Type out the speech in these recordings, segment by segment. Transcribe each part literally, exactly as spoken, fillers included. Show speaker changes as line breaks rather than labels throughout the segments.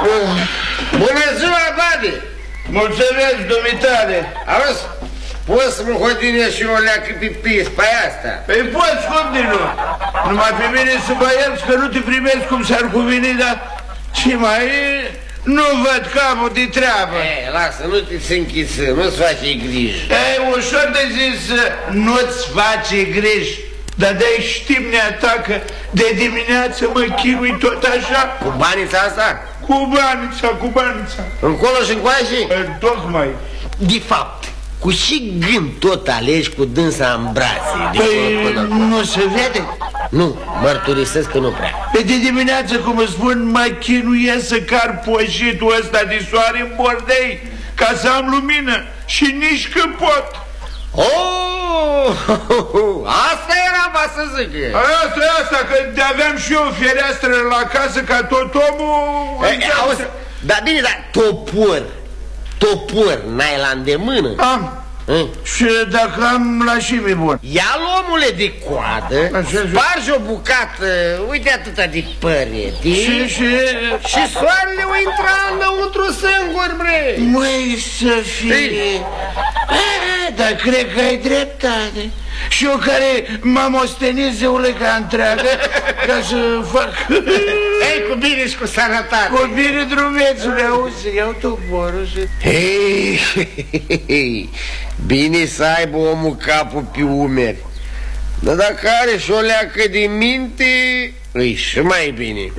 Bună ziua, Badi!
Mulțumesc, dumitare!
Auzi, poți să mă hodine și o leacă pipis pe asta?
Păi poți, cum din nu? Numai pe mine să mă ierți că nu te primesc cum s-ar cuveni, dar ce mai e? Nu văd capul de treabă.
E, lasă, nu te închisă, nu-ți face griji.
E ușor de zis nu-ți face griji, dar de-ai știm neata că de dimineață mă chinui tot așa.
Cu banița asta?
Cu banița, cu banița.
Încolo și încoace?
Tocmai.
De fapt, cu și gând tot alegi cu dânsa în brațe.
Păi nu se vede?
Nu, mărturisesc că nu prea.
Pe de dimineață, cum îți spun, mă chinuiesc să car poșitul ăsta de soare în bordei ca să am lumină și nici că pot.
Oh, asta era, va să zic.
Asta e asta, că de-aveam și eu o fereastră la casă ca tot omul.
Ei, auzi, dar bine, dar topor, topor n-ai la îndemână?
Am.
Hă?
Și dacă am, la și mi bun.
Ia-l, omule, de coadă, spargi o bucată, uite atâta de părete.
Și, și...
Și soarele o intra înăuntru singur, bre.
Măi, să fie... A, dar cred că ai dreptate. Și eu care m-am ostenit zeuleca întreagă ca să fac...
Ei, cu bine și cu sănătate.
Cu bine, drumețule, auzi, iau toporul și...
Hei, hei, bine să aibă omul capul pe umeri. Dar dacă are și o leacă de minte, îi și mai bine.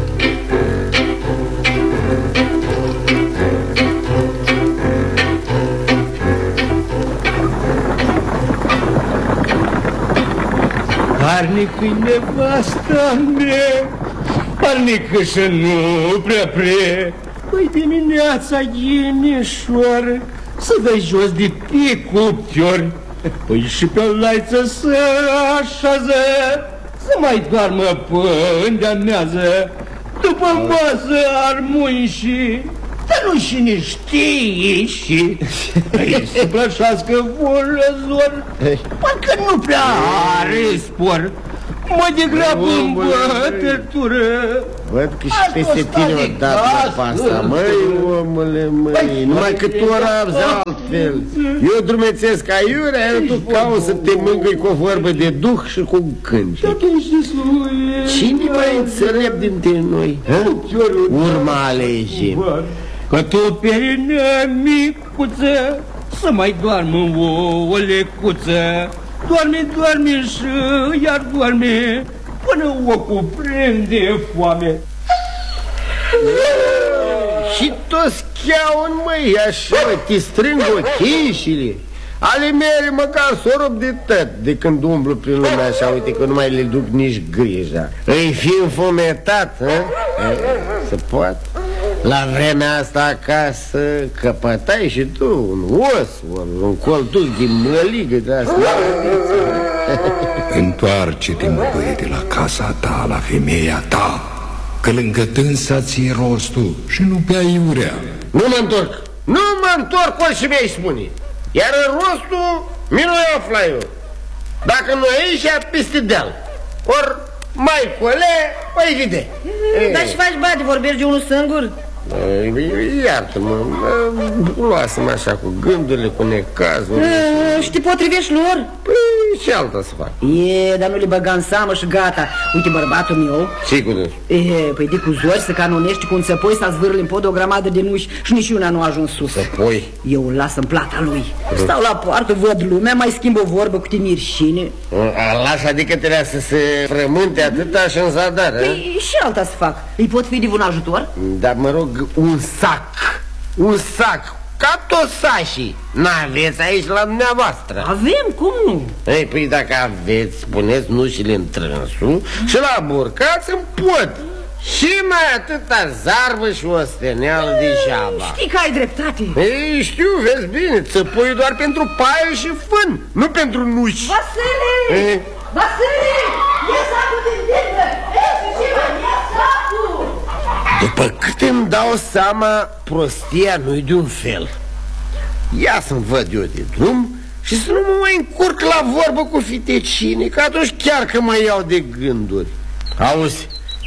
Parnică-i nevasta mea, parnică să nu prea pre. Păi dimineața e neșoară, să dai jos de pe cuptiori. Păi și pe laiță să așează, să mai doarmă până amează. După masă armuni și, dar nu și ne știi și să plășească vorăzor, parcă nu prea are spor. Mă degrabă în bătătură.
Văd că și peste tine o dat la pasta. Măi, omule, măi, numai că tu rabzi altfel. Eu drumețesc aiurea, iar tu cauți să te mângâi cu o vorbă de duh și cu un cântec. Cine mai înțelept dintre noi? Urma alegem.
Că tu pe micuță să mai doarmă o lecuță. Doarme, doarme și iar doarme până o cuprinde foame.
Și toți cheaun, măi, așa, te strâng ochișile. Ale mele măcar s-o rup de tot de când umblu prin lumea așa, uite că nu mai le duc nici grija. Îi fi înfometat, hă? Se poate. La vremea asta acasă căpătai și tu un os, un coltuc din măligă de asta.
Întoarce-te, mă, băiete, la casa ta, la femeia ta, că lângă dânsa ți-e rostul și nu pe aiurea.
Nu mă întorc, nu mă întorc, orice mi-ai spune. Iar rostul mi nu-i afla eu. Dacă nu e aici, peste deal. Or mai cole, mai vide.
Dar ce faci, Badi, vorbești de unul singur?
Iartă-mă, luasă-mă așa cu gândurile, cu necazul.
Și te potrivești lor?
Păi ce altă să fac?
E, dar nu le băga în seamă și gata. Uite, bărbatul meu.
Ce cu dânsul?
E, păi de cu zori să canonești cu un țăpoi, să zvârli în pod o grămadă de nuși și nici una nu a ajuns sus.
Țăpoi?
Eu îl las în plata lui. Stau la poartă, văd lumea, mai schimb o vorbă cu timirșine.
Lasă, adică trebuia să se frământe atâta și în zadar.
Păi și alta să fac. Îi pot fi de un ajutor?
Dar mă rog, un sac, un sac, ca toți sașii. N-aveți aici la dumneavoastră?
Avem, cum nu?
Ei, păi dacă aveți, puneți nușile în trânsul și la burcați în pot. Și mai atâta zarvă și osteneală degeaba.
Știi că ai dreptate.
Ei, știu, vezi bine, țăpoi doar pentru paie și fân, nu pentru nuși.
Vasile!
Ei?
Vasile! Ia sacul din tindă! Ei, ia sacul!
După cât îmi dau seama, prostia nu-i de un fel. Ia să-mi văd eu de drum și să nu mă mai încurc la vorbă cu fitecine, că atunci chiar că mă iau de gânduri. Auzi,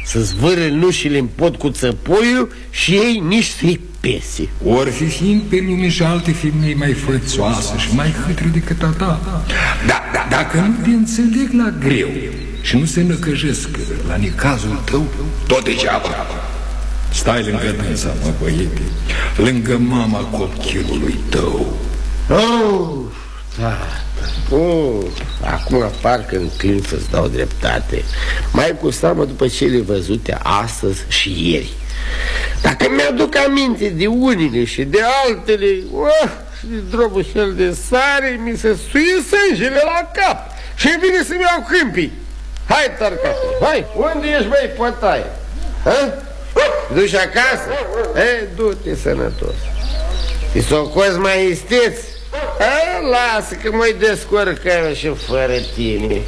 să zvârâ nușile în pod cu țăpoiul și ei nici să-i pese.
Or fi fiind pe lume și alte femei mai frățoase și mai hâtre decât a ta. Da, da, dacă nu te înțeleg la greu și nu se năcăjesc la necazul tău, tot degeaba. Stai lângă dânsa, mă, băiete, lângă mama copilului tău.
Oh, da. Oh, acum parcă înclin să-ți dau dreptate. Mai cu seamă după cele văzute astăzi și ieri. Dacă mi-aduc aminte de unile și de altele, oh, și de drobușel de sare, mi se suie sângele la cap și vine să-mi iau câmpii. Hai, Tarcate, hai, unde ești, băi, pătaie? Ha? Duci acasă? E, du-te sănătos. Te socozi mai isteț? E, lasă că mă-i descurcăm și fără tine.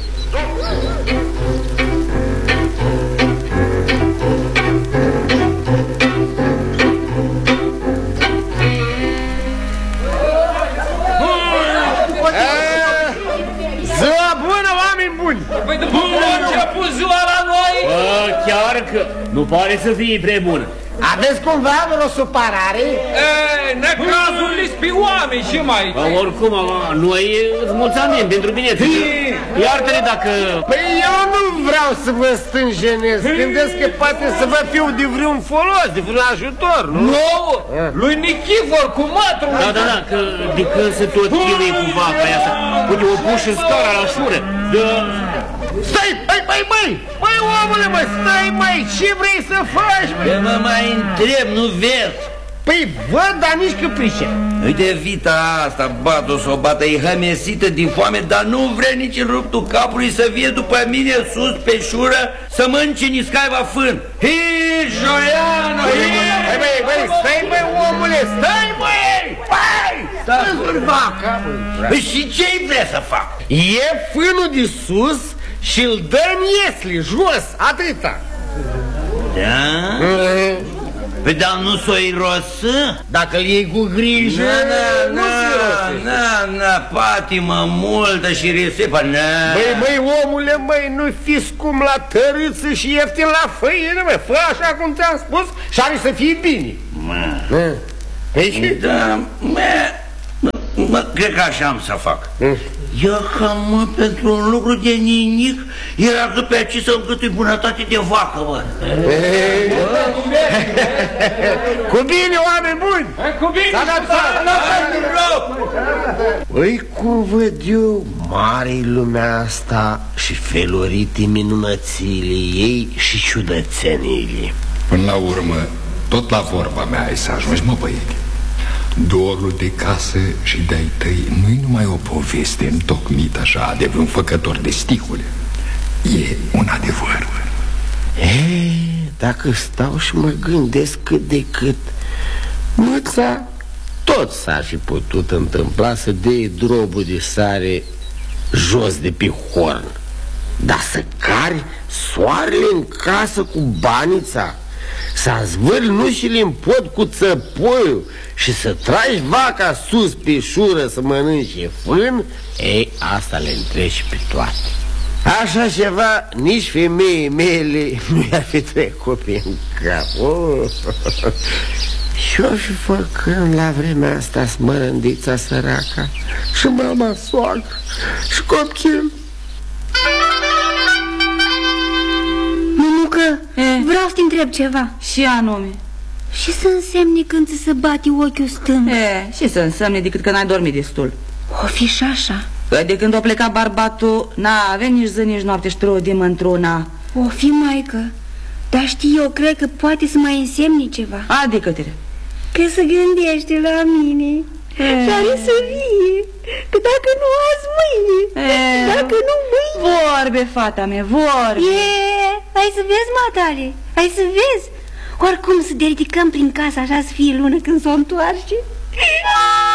Ziua bună, oameni buni!
Păi după ce a pus ziua la noi?
Bă, chiar că nu pare să fie prea bună.
Aveți cumva vreo supărare?
E, necazul pe oameni și mai...
Bă, oricum, mă, noi îți mulțumim pentru bine. Iartă-ne dacă...
Păi eu nu vreau să vă stânjenez. Gândesc că poate să vă fiu de vreun folos, de vreun ajutor, nu?
Nu, lui Nichifor cu mătru.
Da, da, da, că de când se tot chinuie cu vaca aia să pune o pușă în scara la șură. Da...
Stai, băi, băi, băi, băi, omule, mă, stai, măi, ce vrei să faci, măi?
Că mă mai întreb, nu vezi?
Păi văd, dar nici că pricep.
Uite, vita asta, bat-o s-o bată, e hămesită din foame, dar nu vrea nici în ruptul capului să vie după mine sus pe șură să mănânce niscaiva fân. Hii, Joiano, hii!
Băi, băi, băi, stai, băi, omule, stai, băi! Băi! Stai, vaca, băi!
Păi și ce-i vrea să fac?
E fânul de sus și-l dăm iesli, jos, atâta.
Da?
Mm.
Păi dar nu s-o-i rosă?
Dacă-l iei cu grijă,
Na,
nu se
na,
rosește.
na, na, patimă multă și risipă, na.
Băi, băi, omule, băi, nu fi scump la tărâță și ieftin la făină, băi. Fă așa cum ți-am spus și are să fie bine.
Mă,
Păi,
da, mă, mă, cred că așa am să fac. Eu că, mă, pentru un lucru de nimic era că pe aici să încâtui bunătate de vacă, mă.
cu bine, oameni buni!
Cu bine,
Păi, cum văd eu, mare-i lumea asta și felurite minunățile ei și ciudățenile.
Până la urmă, tot la vorba mea ai să ajungi, mă, băiete. Dorul de casă și de-ai tăi nu-i numai o poveste întocmită așa de vreun făcător de sticule. E un adevăr.
E, dacă stau și mă gândesc cât de cât, măța, tot s-ar fi putut întâmpla să dea drobul de sare jos de pe horn. Dar să cari soarele în casă cu banița, să zvârli nușile în pod cu țăpoiul și să tragi vaca sus pe șură să mănânce fân, ei, asta le întreci pe toate. Așa ceva nici femeii mele nu i-ar fi trecut pe cap. Oh. Și-o fi făcând la vremea asta smărândița săraca și mama soacră și copil.
Mămucă, vreau să te întreb ceva.
Și anume?
Și să însemne când ți se bate ochiul stâng?
E, și să însemne decât că n-ai dormit destul.
O fi și așa.
De când a plecat bărbatul, n-a avut nici zi, nici noapte și trodim într-una.
O fi, maică. Dar știi, eu cred că poate să mai însemne ceva.
Adică-te.
Că se gândește la mine. E. Și are să vie. Că dacă nu azi, mâine. E. Dacă nu mâine.
Vorbe, fata mea, vorbe.
E, hai să vezi, matale. Hai să vezi. Oricum să de ridicăm prin casă așa să fie lună când s-o întoarce.